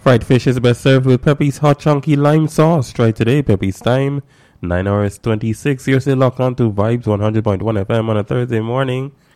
Fried fish is best served with Pepe's Hot Chunky Lime Sauce. Try today, Pepe's time, 9 hours 26. You're still locked on to Vibes 100.1 FM on a Thursday morning.